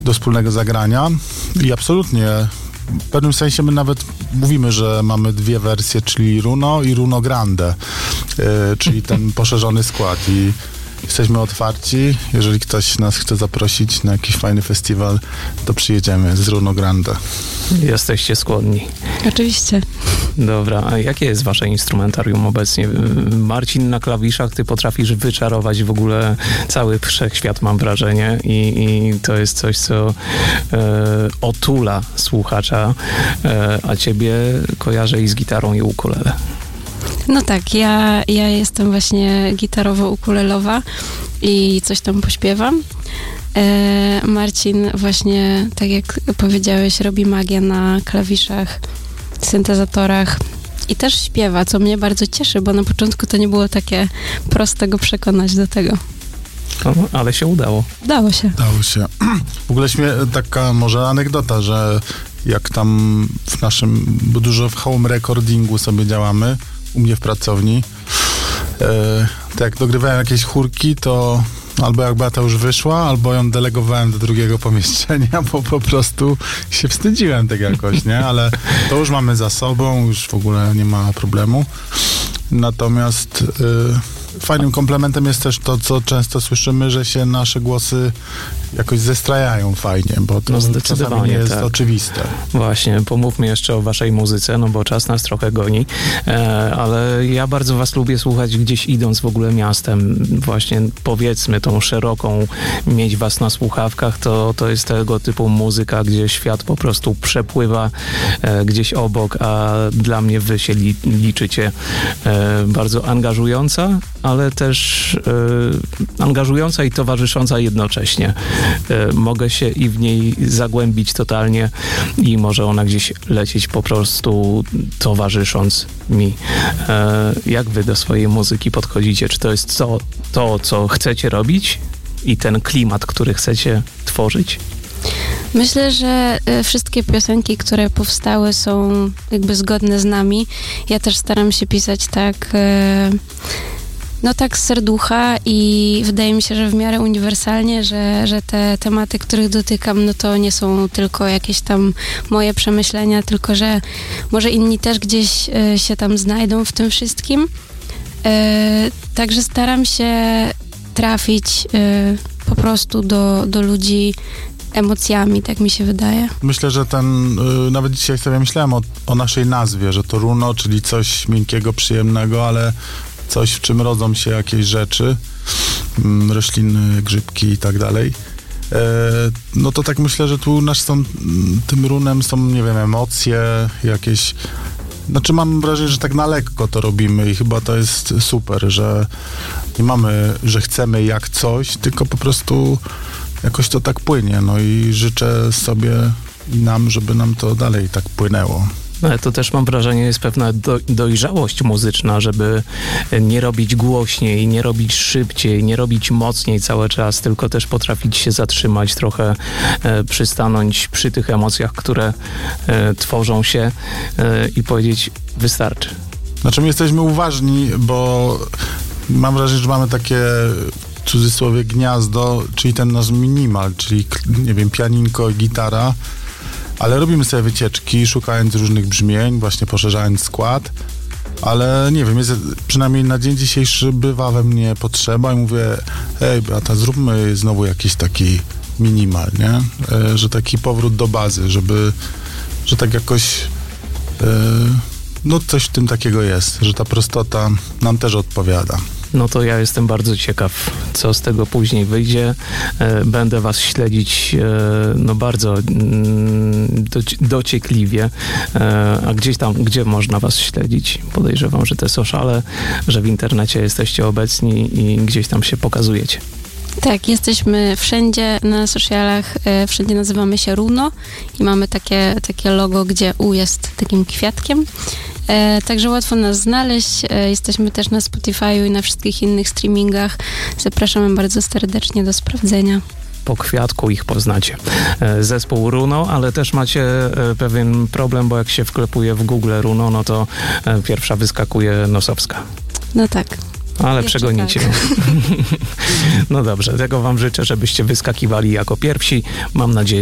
do wspólnego zagrania i absolutnie w pewnym sensie my nawet mówimy, że mamy dwie wersje, czyli Runo i Runo Grande, czyli ten poszerzony skład i jesteśmy otwarci. Jeżeli ktoś nas chce zaprosić na jakiś fajny festiwal, to przyjedziemy z Runo Grande. Jesteście skłonni. Oczywiście. Dobra, a jakie jest wasze instrumentarium obecnie? Marcin na klawiszach, ty potrafisz wyczarować w ogóle cały wszechświat, mam wrażenie, i to jest coś, co otula słuchacza, a ciebie kojarzę i z gitarą i ukulele. No tak, ja jestem właśnie gitarowo-ukulelowa i coś tam pośpiewam. Marcin właśnie, tak jak powiedziałeś, robi magię na klawiszach, syntezatorach i też śpiewa, co mnie bardzo cieszy, bo na początku to nie było takie proste go przekonać do tego. No, ale się udało. Udało się. W ogóle taka może anegdota, że jak tam w naszym, bo dużo w home recordingu sobie działamy, u mnie w pracowni, to jak dogrywałem jakieś chórki, to albo jak Beata już wyszła, albo ją delegowałem do drugiego pomieszczenia, bo po prostu się wstydziłem tak jakoś, nie? Ale to już mamy za sobą, już w ogóle nie ma problemu. Natomiast fajnym komplementem jest też to, co często słyszymy, że się nasze głosy jakoś zestrajają fajnie, bo to czasami nie jest oczywiste. Właśnie, pomówmy jeszcze o waszej muzyce, no bo czas nas trochę goni, ale ja bardzo was lubię słuchać gdzieś idąc w ogóle miastem. Właśnie powiedzmy tą szeroką, mieć was na słuchawkach, to jest tego typu muzyka, gdzie świat po prostu przepływa gdzieś obok, a dla mnie wy się liczycie. Bardzo angażująca, ale też angażująca i towarzysząca jednocześnie. Mogę się i w niej zagłębić totalnie i może ona gdzieś lecieć po prostu towarzysząc mi. Jak wy do swojej muzyki podchodzicie? Czy to jest to, co chcecie robić i ten klimat, który chcecie tworzyć? Myślę, że wszystkie piosenki, które powstały, są jakby zgodne z nami. Ja też staram się pisać tak z serducha i wydaje mi się, że w miarę uniwersalnie, że te tematy, których dotykam, no to nie są tylko jakieś tam moje przemyślenia, tylko że może inni też gdzieś się tam znajdą w tym wszystkim. Także staram się trafić po prostu do ludzi emocjami, tak mi się wydaje. Myślę, że nawet dzisiaj sobie myślałem o naszej nazwie, że to Runo, czyli coś miękkiego, przyjemnego, ale coś, w czym rodzą się jakieś rzeczy, rośliny, grzybki i tak dalej. No to tak myślę, że tu tym runem są, nie wiem, emocje, jakieś. Znaczy mam wrażenie, że tak na lekko to robimy i chyba to jest super, że nie mamy, że chcemy jak coś, tylko po prostu jakoś to tak płynie. No i życzę sobie i nam, żeby nam to dalej tak płynęło. Ale to też mam wrażenie jest pewna dojrzałość muzyczna, żeby nie robić głośniej, nie robić szybciej, nie robić mocniej cały czas, tylko też potrafić się zatrzymać, trochę przystanąć przy tych emocjach, które tworzą się i powiedzieć wystarczy. Znaczy my jesteśmy uważni, bo mam wrażenie, że mamy takie w cudzysłowie gniazdo, czyli ten nasz minimal, czyli nie wiem, pianinko i gitara, ale robimy sobie wycieczki, szukając różnych brzmień, właśnie poszerzając skład, ale nie wiem, przynajmniej na dzień dzisiejszy bywa we mnie potrzeba i mówię, hej Beata, zróbmy znowu jakiś taki minimal, nie? Że taki powrót do bazy, że tak jakoś coś w tym takiego jest, że ta prostota nam też odpowiada. No to ja jestem bardzo ciekaw, co z tego później wyjdzie. Będę was śledzić bardzo dociekliwie. A gdzieś tam, gdzie można was śledzić? Podejrzewam, że te sociale, że w internecie jesteście obecni i gdzieś tam się pokazujecie. Tak, jesteśmy wszędzie na socialach, wszędzie nazywamy się Runo i mamy takie logo, gdzie U jest takim kwiatkiem. Także łatwo nas znaleźć. Jesteśmy też na Spotify'u i na wszystkich innych streamingach. Zapraszamy bardzo serdecznie do sprawdzenia. Po kwiatku ich poznacie. Zespół Runo, ale też macie pewien problem, bo jak się wklepuje w Google Runo, no to pierwsza wyskakuje Nosowska. No tak. Ale Jeszcze przegonicie. tak. No dobrze, tego wam życzę, żebyście wyskakiwali jako pierwsi. Mam nadzieję,